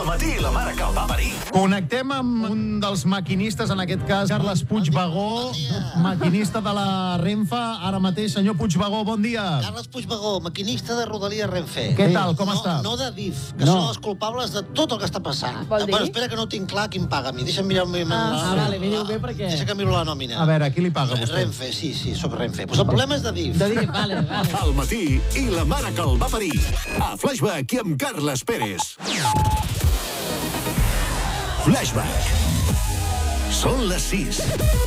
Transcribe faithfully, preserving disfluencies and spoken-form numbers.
Al matí la mare que el va parir. Connectem amb un dels maquinistes, en aquest cas, Carles Puigbagó, maquinista de la Renfe. Ara mateix, senyor Puigbagó, bon dia. Carles Puigbagó, maquinista de Rodalies Renfe. Què tal, com no, està? No de D I F, que No. són els culpables de tot el que està passant. Vol dir? Bueno, espera que no tinc clar qui em paga a mi. Deixa'm mirar... Ah, ah, vale, miriu bé perquè... Deixa que miro la nòmina. A veure, qui li paga, vostè? Renfe, sí, sí, soc Renfe. Pues el problema és de D I F. De dir, vale, vale. Al matí i la mare que el va parir. A Flashback i amb Carles Pérez. Flashback. Són les sis.